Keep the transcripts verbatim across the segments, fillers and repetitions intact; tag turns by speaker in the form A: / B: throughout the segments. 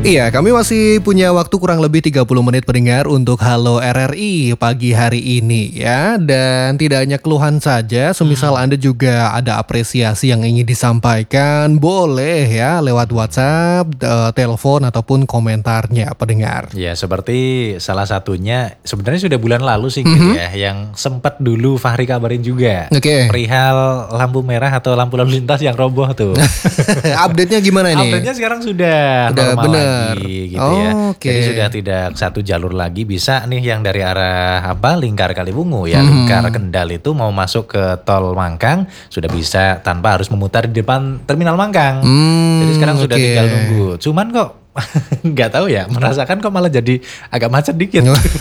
A: Iya, kami masih punya waktu kurang lebih tiga puluh menit pendengar untuk Halo R R I pagi hari ini ya. Dan tidak hanya keluhan saja, semisal
B: Hmm.
A: Anda juga ada apresiasi yang ingin disampaikan, boleh ya lewat WhatsApp, eh, telepon ataupun komentarnya pendengar.
B: Ya, seperti salah satunya sebenarnya sudah bulan lalu sih gitu
A: Mhm.
B: ya, yang sempat dulu Fahri kabarin juga.
A: Oke.
B: Perihal lampu merah atau lampu lalu lintas yang roboh tuh.
A: Update-nya gimana ini?
B: Update-nya sekarang sudah
A: Udah
B: normal
A: bener.
B: lagi gitu ya.
A: Oke.
B: Jadi sudah tidak satu jalur lagi, bisa nih yang dari arah apa Lingkar Kaliwungu ya,
A: Mhm.
B: Lingkar Kendal itu mau masuk ke tol Mangkang sudah bisa tanpa harus memutar di depan terminal Mangkang.
A: Hmm,
B: Jadi sekarang sudah
A: oke.
B: tinggal nunggu. Cuman kok nggak tahu ya, merasakan kok malah jadi agak macet dikit.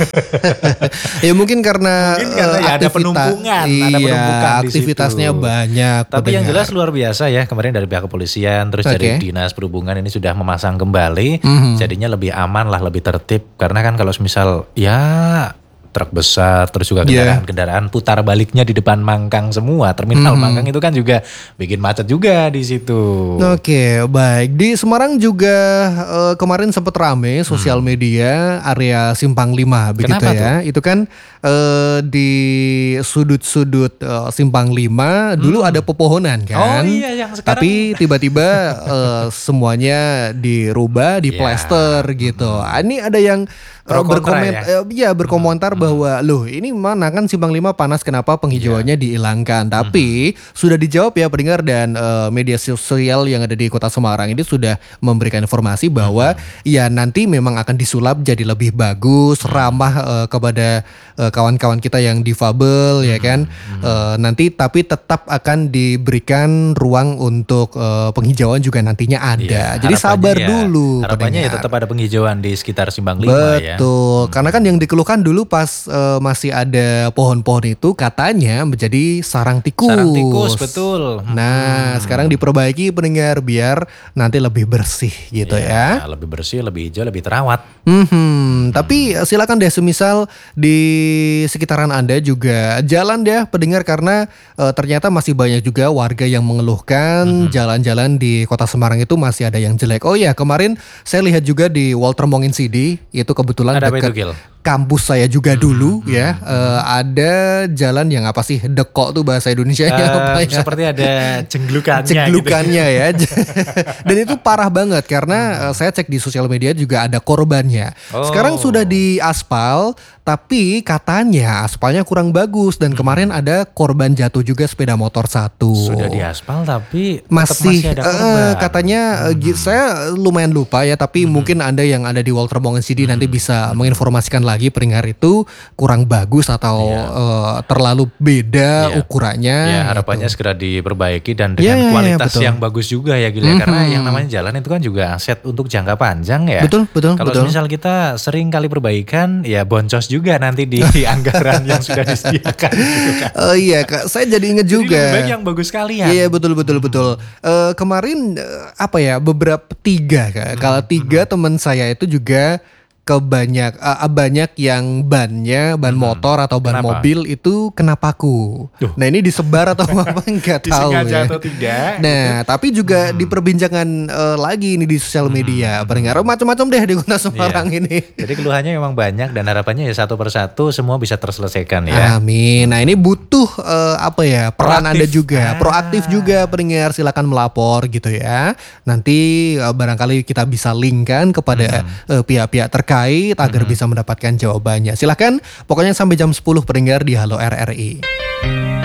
A: Ya mungkin karena,
B: Mungkin karena
A: eh,
B: ya ada
A: aktivita-
B: penumpungan, ada
A: iya,
B: penumpukan di
A: aktivitasnya
B: situ.
A: banyak.
B: Tapi yang
A: pendengar.
B: jelas luar biasa ya, kemarin dari pihak kepolisian, terus dari
A: Oke.
B: dinas perhubungan ini sudah memasang kembali,
A: Mhm.
B: jadinya lebih aman lah, lebih tertib. Karena kan kalau misal ya truk besar, terus juga
A: Iya.
B: kendaraan-kendaraan putar baliknya di depan Mangkang semua, terminal
A: Mhm.
B: Mangkang itu kan juga bikin macet juga di situ.
A: Oke, baik. Di Semarang juga eh, kemarin sempat rame sosial media area Simpang lima begitu
B: Kenapa
A: ya. Itu kan eh, di sudut-sudut eh, Simpang lima dulu ada pepohonan kan.
B: Oh iya, yang sekarang-
A: Tapi tiba-tiba eh, semuanya dirubah, diplester gitu. Ah, Ini ada yang eh,
B: Pro kontra
A: berkomen
B: ya?
A: eh, ya berkomentar bahwa loh ini mana kan Simpang lima panas, kenapa penghijauannya
B: Iya.
A: dihilangkan. Tapi sudah dijawab ya pendengar, dan eh, media sosial yang ada di Kota Semarang ini sudah memberikan informasi bahwa ya nanti memang akan disulap jadi lebih bagus, ramah eh, kepada eh, kawan-kawan kita yang difabel ya kan. Eh, nanti tapi tetap akan diberikan ruang untuk eh, penghijauan juga nantinya ada.
B: Iya,
A: Jadi
B: harapannya
A: sabar
B: ya-
A: dulu
B: Harapannya ya
A: pendengar.
B: tetap ada penghijauan di sekitar Simpang lima ya.
A: Betul, karena kan yang dikeluhkan dulu pas eh, masih ada pohon-pohon itu katanya menjadi sarang tikus.
B: Sarang tikus, betul.
A: Nah, sekarang diperbaiki pendengar biar nanti lebih bersih gitu ya.
B: Ya, lebih bersih, lebih hijau, lebih terawat.
A: Hmm, tapi eh, silakan deh semisal di sekitaran Anda juga jalan deh pendengar, karena eh, ternyata masih banyak juga warga yang mengeluhkan jalan-jalan di Kota Semarang itu masih ada yang jelek. Oh ya, kemarin saya lihat juga di Walter Mongin C D, itu kebetulan
B: Ada apa
A: dekat
B: itu, Gil?
A: kampus saya juga dulu ya. Eh, ada jalan yang apa sih, dekok tuh bahasa Indonesianya apa
B: Eh,
A: ya?
B: seperti ada cenglukannya.
A: Ceglukannya
B: gitu.
A: ya. Dan itu parah banget karena eh, saya cek di sosial media juga ada korbannya.
B: Oh.
A: Sekarang sudah di aspal, tapi katanya aspalnya kurang bagus, dan kemarin ada korban jatuh juga sepeda motor satu.
B: Sudah di aspal tapi tetap
A: Masih,
B: masih ada
A: eh,
B: korban.
A: katanya eh, gi- saya lumayan lupa ya, tapi mungkin Anda yang ada di Walter Mongen C D nanti bisa menginformasikan lagi pendengar itu kurang bagus atau eh, terlalu beda
B: Iya.
A: ukurannya.
B: Ya,
A: gitu.
B: harapannya segera diperbaiki dan
A: Iya,
B: dengan
A: iya,
B: kualitas
A: betul.
B: yang bagus juga ya Gil ya. Karena
A: Mhm.
B: yang namanya jalan itu kan juga aset untuk jangka panjang ya.
A: Betul, betul,
B: Kalau
A: betul.
B: misal kita sering kali perbaikan ya boncos juga nanti di anggaran yang sudah disediakan gitu kan.
A: Eh, iya Kak, saya jadi inget
B: Jadi
A: juga.
B: lebih baik yang bagus sekalian.
A: Iya betul betul betul. Eh, kemarin eh, apa ya, beberapa tiga Kak. Kalau tiga teman saya itu juga kebanyak eh, banyak yang bannya ban motor atau ban
B: Kenapa?
A: mobil itu kena paku.
B: Duh.
A: Nah ini disebar atau apa nggak tahu
B: Disengaja
A: ya.
B: atau tidak.
A: Nah tapi juga diperbincangan eh, lagi ini di sosial media. Pendengar macam-macam deh di Kota Semarang
B: Iya.
A: ini.
B: Jadi keluhannya memang banyak dan harapannya ya satu persatu semua bisa terselesaikan
A: Ah.
B: ya.
A: Amin. Nah ini butuh eh, apa ya, peran
B: Proaktif.
A: Anda juga,
B: Ah.
A: proaktif juga pendengar, silakan melapor gitu ya. Nanti eh, barangkali kita bisa linkkan kepada eh, pihak-pihak terkait agar bisa mendapatkan jawabannya. Silakan, pokoknya sampai jam sepuluh pendengar di Halo R R I.